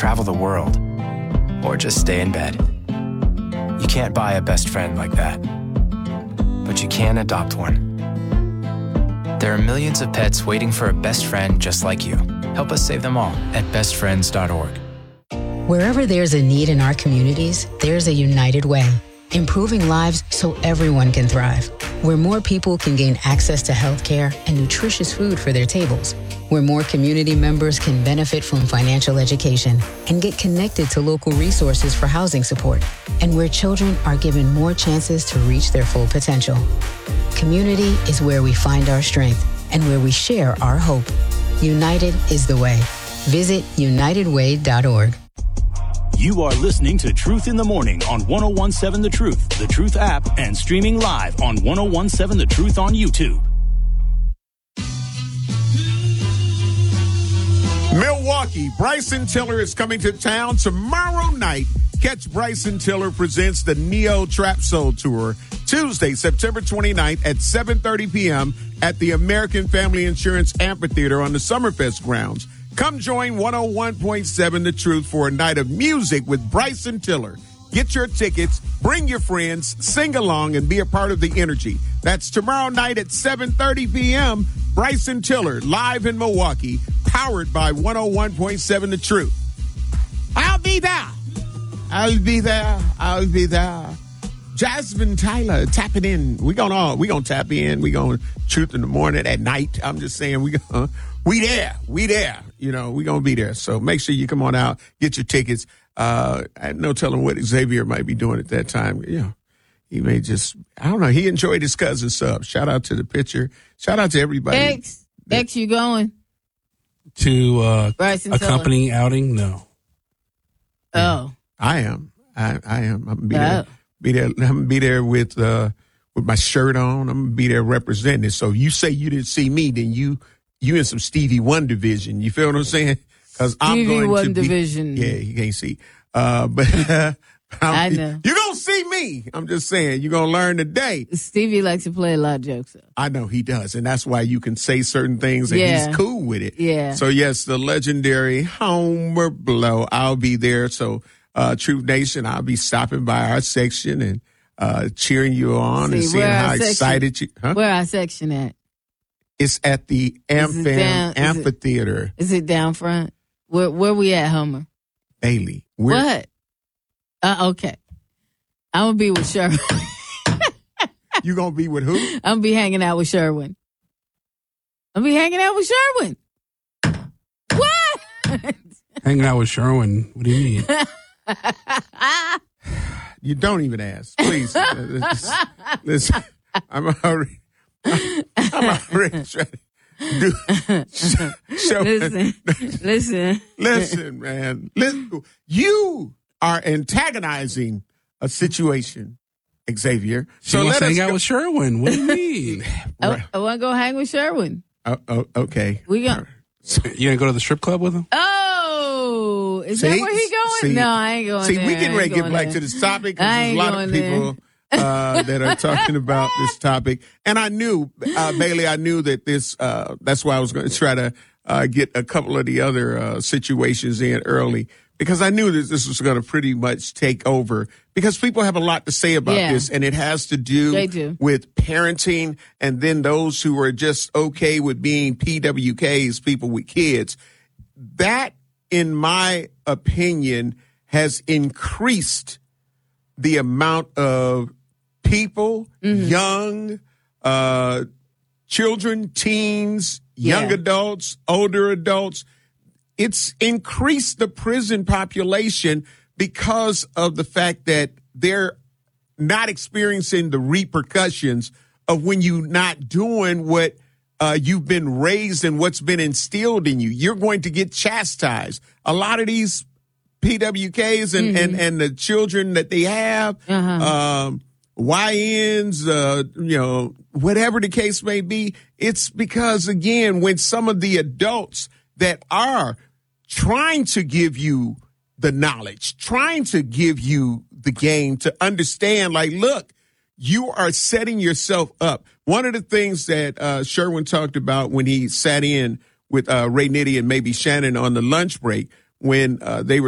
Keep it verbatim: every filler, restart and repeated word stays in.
travel the world, or just stay in bed. You can't buy a best friend like that, but you can adopt one. There are millions of pets waiting for a best friend just like you. Help us save them all at best friends dot org. Wherever there's a need in our communities, there's a United Way, improving lives so everyone can thrive. Where more people can gain access to health care and nutritious food for their tables. Where more community members can benefit from financial education and get connected to local resources for housing support. And where children are given more chances to reach their full potential. Community is where we find our strength and where we share our hope. United is the way. Visit united way dot org. You are listening to Truth in the Morning on one oh one point seven The Truth, The Truth app, and streaming live on one oh one point seven The Truth on YouTube. Milwaukee, Bryson Tiller is coming to town tomorrow night. Catch Bryson Tiller presents the Neo Trap Soul Tour Tuesday, September twenty-ninth at seven thirty p.m. at the American Family Insurance Amphitheater on the Summerfest grounds. Come join one oh one point seven The Truth for a night of music with Bryson Tiller. Get your tickets, bring your friends, sing along, and be a part of the energy. That's tomorrow night at seven thirty p.m. Bryson Tiller, live in Milwaukee, powered by one oh one point seven The Truth. I'll be there. I'll be there. I'll be there. Jasmine Tyler, tap it in. We're going to we gonna tap in. We're going to Truth in the Morning at night. I'm just saying, we gonna, we there. We there. You know, we're going to be there. So make sure you come on out, get your tickets. Uh, I had no telling what Xavier might be doing at that time. You know, he may just, I don't know. He enjoyed his cousin's sub. Shout out to the pitcher. Shout out to everybody. X, X, you going? To uh, Bryson a Tiller. company outing? No. Oh. I am. I, I am. I'm gonna be Oh. there. Be there. I'm gonna be there with uh with my shirt on. I'm gonna be there representing it. So you say you didn't see me, then you you in some Stevie Wonder division. You feel what I'm saying? Because I'm Stevie going Wonder to be, division. Yeah, you can't see. Uh, but I know. You're gonna see me. I'm just saying. You're gonna learn today. Stevie likes to play a lot of jokes. Though. I know he does, and that's why you can say certain things, and Yeah. he's cool with it. Yeah. So yes, the legendary Homer Blow. I'll be there. So. Uh, Truth Nation, I'll be stopping by our section and uh, cheering you on See, and seeing where how our section- excited you. Huh? Where our section at? It's at the Is it Amfam down- is it- Amphitheater, Is it down front? Where Where we at, Homer? Bailey. We're, What? Uh, okay. I'm gonna be with Sherwin. You gonna be with who? I'm gonna be hanging out with Sherwin. I'm gonna be hanging out with Sherwin. What? Hanging out with Sherwin. What do you mean? You don't even ask, please. listen, listen, I'm already, I'm already trying to do. Show, Listen, listen. listen, man. Listen, you are antagonizing a situation, Xavier. She wants to hang out go- with Sherwin. What do you mean? I, I want to go hang with Sherwin. Oh, oh, okay. We got. You gonna go to the strip club with him? Oh, is that See? where he going? See? No, I ain't going See, there. we I getting ain't ready to get going back there. to this topic because I there's a ain't lot going of people uh, that are talking about this topic. And I knew, uh, Bailey, I knew that this, uh, that's why I was going to try to uh, get a couple of the other uh, situations in early because I knew that this was going to pretty much take over because people have a lot to say about Yeah. this and it has to do, They do. with parenting and then those who are just okay with being P W Ks, people with kids. That, in my opinion, has increased the amount of people, Mm-hmm. young, uh, children, teens, young Yeah. adults, older adults. It's increased the prison population because of the fact that they're not experiencing the repercussions of when you're not doing what uh, you've been raised and what's been instilled in you. You're going to get chastised. A lot of these P W Ks and, and, and the children that they have, Uh-huh. um, Y Ns, uh, you know, whatever the case may be, it's because, again, when some of the adults that are trying to give you the knowledge, trying to give you the game to understand, like, look, you are setting yourself up. One of the things that uh, Sherwin talked about when he sat in with uh, Ray Nitty and maybe Shannon on the lunch break when uh, they were